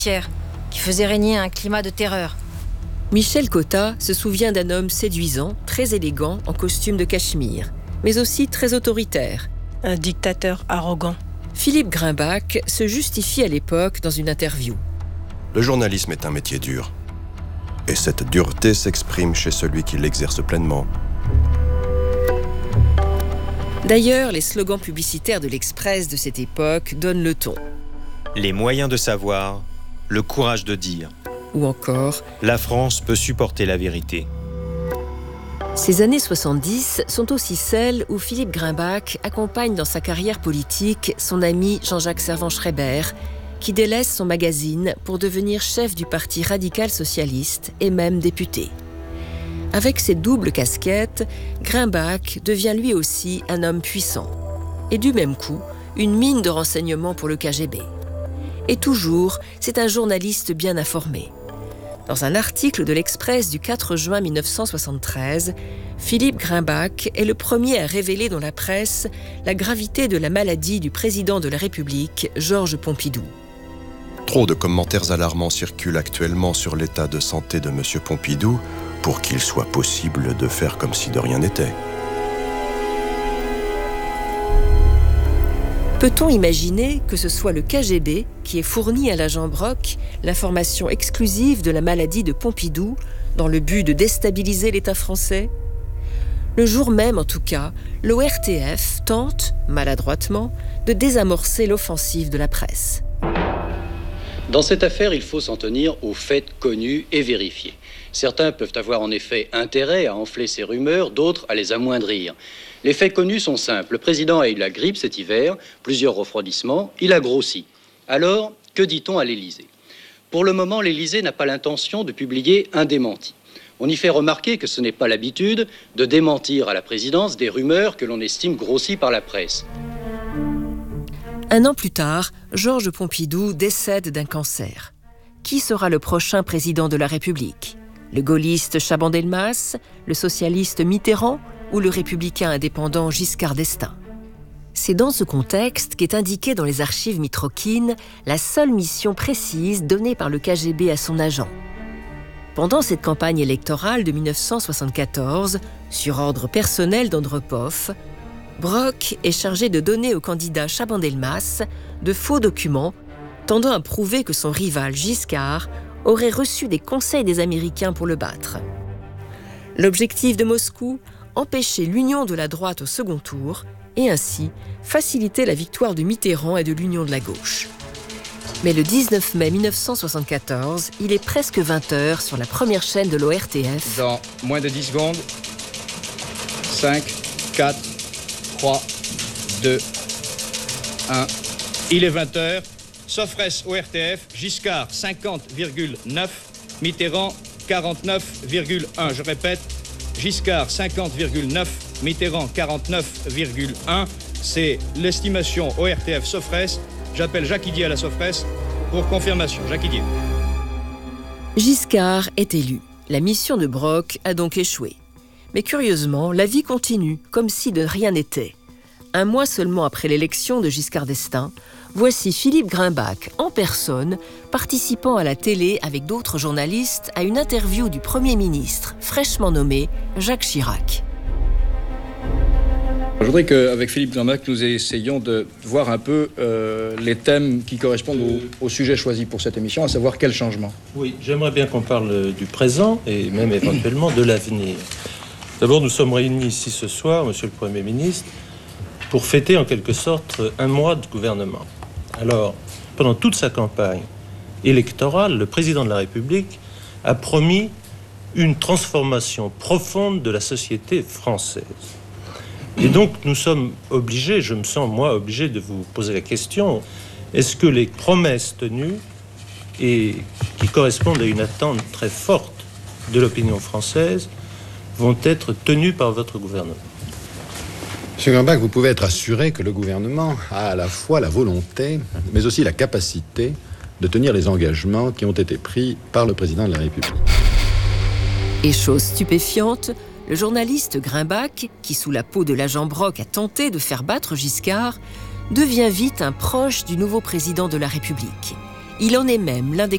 qui faisait régner un climat de terreur. Michel Cotta se souvient d'un homme séduisant, très élégant, en costume de cachemire, mais aussi très autoritaire. Un dictateur arrogant. Philippe Grimbach se justifie à l'époque dans une interview. Le journalisme est un métier dur. Et cette dureté s'exprime chez celui qui l'exerce pleinement. D'ailleurs, les slogans publicitaires de l'Express de cette époque donnent le ton. Les moyens de savoir, le courage de dire. Ou encore, la France peut supporter la vérité. Ces années 70 sont aussi celles où Philippe Grimbach accompagne dans sa carrière politique son ami Jean-Jacques Servan-Schreiber, qui délaisse son magazine pour devenir chef du Parti radical-socialiste et même député. Avec ses doubles casquettes, Grimbach devient lui aussi un homme puissant. Et du même coup, une mine de renseignements pour le KGB. Et toujours, c'est un journaliste bien informé. Dans un article de l'Express du 4 juin 1973, Philippe Grimbach est le premier à révéler dans la presse la gravité de la maladie du président de la République, Georges Pompidou. Trop de commentaires alarmants circulent actuellement sur l'état de santé de M. Pompidou pour qu'il soit possible de faire comme si de rien n'était. Peut-on imaginer que ce soit le KGB qui ait fourni à l'agent Brock l'information exclusive de la maladie de Pompidou dans le but de déstabiliser l'État français ? Le jour même, en tout cas, l'ORTF tente, maladroitement, de désamorcer l'offensive de la presse. Dans cette affaire, il faut s'en tenir aux faits connus et vérifiés. Certains peuvent avoir en effet intérêt à enfler ces rumeurs, d'autres à les amoindrir. Les faits connus sont simples. Le président a eu la grippe cet hiver, plusieurs refroidissements, il a grossi. Alors, que dit-on à l'Élysée ? Pour le moment, l'Élysée n'a pas l'intention de publier un démenti. On y fait remarquer que ce n'est pas l'habitude de démentir à la présidence des rumeurs que l'on estime grossies par la presse. Un an plus tard, Georges Pompidou décède d'un cancer. Qui sera le prochain président de la République ? Le gaulliste Chaban-Delmas, le socialiste Mitterrand ou le républicain indépendant Giscard d'Estaing. C'est dans ce contexte qu'est indiquée dans les archives Mitrokhin la seule mission précise donnée par le KGB à son agent. Pendant cette campagne électorale de 1974, sur ordre personnel d'Andropov, Brock est chargé de donner au candidat Chaban-Delmas de faux documents tendant à prouver que son rival Giscard aurait reçu des conseils des Américains pour le battre. L'objectif de Moscou, empêcher l'union de la droite au second tour et ainsi faciliter la victoire de Mitterrand et de l'union de la gauche. Mais le 19 mai 1974, il est presque 20h sur la première chaîne de l'ORTF. Dans moins de 10 secondes, 5, 4, 3, 2, 1. Il est 20h. Sofres ORTF, Giscard 50,9, Mitterrand 49,1. Je répète, Giscard 50,9, Mitterrand 49,1. C'est l'estimation ORTF Sofres. J'appelle Jacques Idier à la Sofres pour confirmation. Jacques Idier. Giscard est élu. La mission de Brock a donc échoué. Mais curieusement, la vie continue, comme si de rien n'était. Un mois seulement après l'élection de Giscard d'Estaing, voici Philippe Grimbach en personne, participant à la télé avec d'autres journalistes à une interview du Premier ministre, fraîchement nommé Jacques Chirac. Je voudrais qu'avec Philippe Grimbach, nous essayions de voir un peu les thèmes qui correspondent au sujet choisi pour cette émission, à savoir quel changement. Oui, j'aimerais bien qu'on parle du présent et même éventuellement de l'avenir. D'abord, nous sommes réunis ici ce soir, Monsieur le Premier ministre, pour fêter en quelque sorte un mois de gouvernement. Alors, pendant toute sa campagne électorale, le président de la République a promis une transformation profonde de la société française. Et donc, nous sommes obligés, je me sens moi obligé de vous poser la question, est-ce que les promesses tenues et qui correspondent à une attente très forte de l'opinion française vont être tenues par votre gouvernement ? Monsieur Grimbach, vous pouvez être assuré que le gouvernement a à la fois la volonté, mais aussi la capacité de tenir les engagements qui ont été pris par le président de la République. Et chose stupéfiante, le journaliste Grimbach, qui sous la peau de l'agent Brock a tenté de faire battre Giscard, devient vite un proche du nouveau président de la République. Il en est même l'un des